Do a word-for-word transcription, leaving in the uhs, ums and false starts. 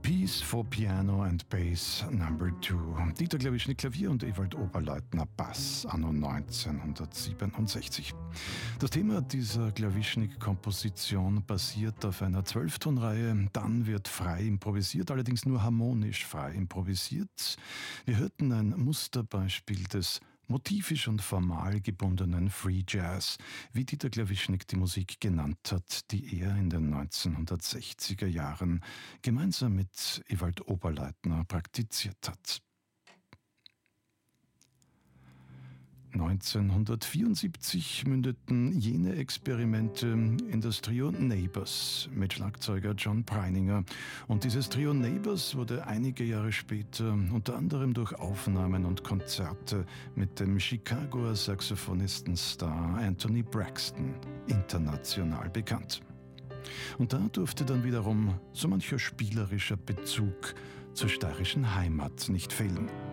Piece for Piano and Bass Number Two. Dieter Klawischnik Klavier und Ewald Oberleutner Bass anno neunzehnhundertsiebenundsechzig. Das Thema dieser Klawischnik-Komposition basiert auf einer Zwölftonreihe. Dann wird frei improvisiert, allerdings nur harmonisch frei improvisiert. Wir hörten ein Musterbeispiel des motivisch und formal gebundenen Free Jazz, wie Dieter Klawischnik die Musik genannt hat, die er in den neunzehnhundertsechziger Jahren gemeinsam mit Ewald Oberleutner praktiziert hat. neunzehnhundertvierundsiebzig mündeten jene Experimente in das Trio Neighbors mit Schlagzeuger John Preininger. Und dieses Trio Neighbors wurde einige Jahre später unter anderem durch Aufnahmen und Konzerte mit dem Chicagoer Saxophonistenstar Anthony Braxton international bekannt. Und da durfte dann wiederum so mancher spielerischer Bezug zur steirischen Heimat nicht fehlen.